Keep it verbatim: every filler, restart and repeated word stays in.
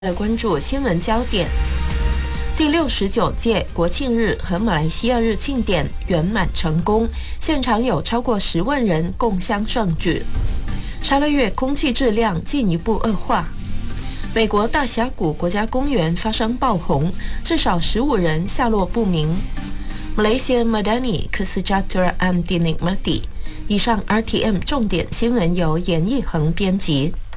来关注新闻焦点。第六十九届国庆日和马来西亚日庆典圆满成功，现场有超过十万人共襄盛举。沙勒越空气质量进一步恶化。美国大峡谷国家公园发生爆洪，至少十五人下落不明。Malaysia Madani Kesejahteraan Dinikmati。以上 R T M 重点新闻由严义恒编辑。